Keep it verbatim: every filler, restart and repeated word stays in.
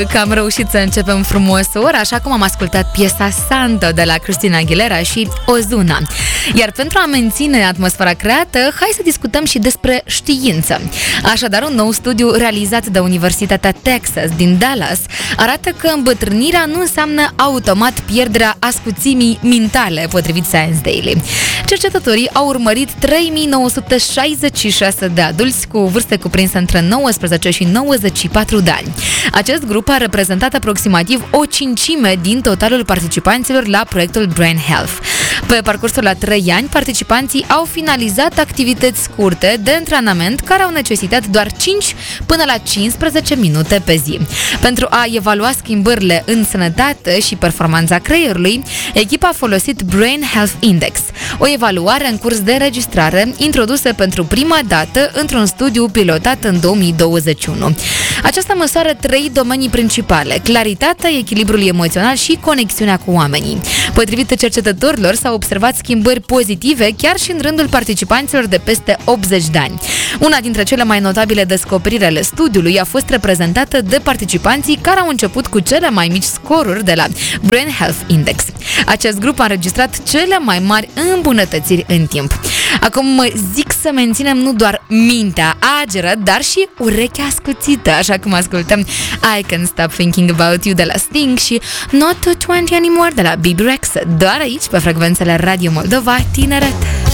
Că am reușit să începem frumos ora, așa cum am ascultat piesa Santo de la Christina Aguilera și Ozuna. Iar pentru a menține atmosfera creată, hai să discutăm și despre știință. Așadar, un nou studiu realizat de Universitatea Texas din Dallas arată că îmbătrânirea nu înseamnă automat pierderea ascuțimii mintale, potrivit Science Daily. Cercetătorii au urmărit trei mii nouă sute șaizeci și șase de adulți cu vârste cuprinse între nouăsprezece și nouăzeci și patru de ani. Acest grup a reprezentat aproximativ o cincime din totalul participanților la proiectul Brain Health. Pe parcursul la trei ani, participanții au finalizat activități scurte de antrenament care au necesitat doar cinci până la cincisprezece minute pe zi. Pentru a evalua schimbările în sănătate și performanța creierului, echipa a folosit Brain Health Index, o evaluare în curs de înregistrare introdusă pentru prima dată într-un studiu pilotat în două mii douăzeci și unu. Aceasta măsoară trei domenii principale: claritatea, echilibrul emoțional și conexiunea cu oamenii. Potrivit cercetătorilor, s-au observat schimbări pozitive chiar și în rândul participanților de peste optzeci de ani. Una dintre cele mai notabile descoperiri ale studiului a fost reprezentată de participanții care au început cu cele mai mici scoruri de la Brain Health Index. Acest grup a înregistrat cele mai mari îmbunătățiri în timp. Acum zic să menținem nu doar mintea ageră, dar și urechea ascuțită, așa cum ascultăm I Can't Stop Thinking About You de la Sting și Not to douăzeci Anymore de la Bibi Rexha, doar aici pe frecvențele Radio Moldova Tineret.